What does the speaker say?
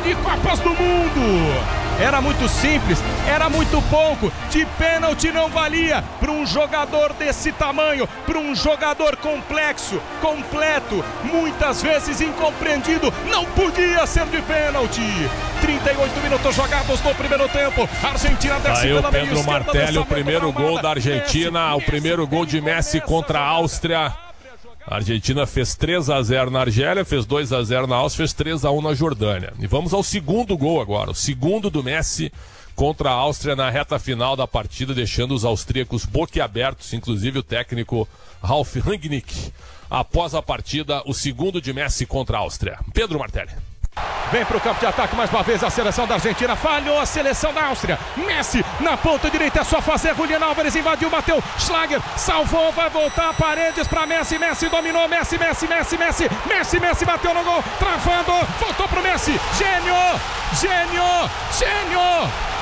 de Copas do Mundo. Era muito simples, era muito pouco, de pênalti não valia para um jogador desse tamanho, para um jogador complexo, completo, muitas vezes incompreendido, não podia ser de pênalti. 38 minutos jogados no primeiro tempo, a Argentina desce pela meia esquerda. Pedro Martelli, o primeiro gol da Argentina, o primeiro gol de Messi contra a Áustria. A Argentina fez 3-0 na Argélia, fez 2-0 na Áustria, fez 3-1 na Jordânia. E vamos ao segundo gol agora, o segundo do Messi contra a Áustria na reta final da partida, deixando os austríacos boquiabertos, inclusive o técnico Ralf Rangnick. Após a partida, o segundo de Messi contra a Áustria. Pedro Martelli. Vem para o campo de ataque mais uma vez a seleção da Argentina. Falhou a seleção da Áustria. Messi na ponta direita, é só fazer. Julián Álvares invadiu, bateu. Schlager salvou, vai voltar. Paredes para Messi. Messi dominou. Messi bateu no gol. Travando, voltou pro Messi. Gênio!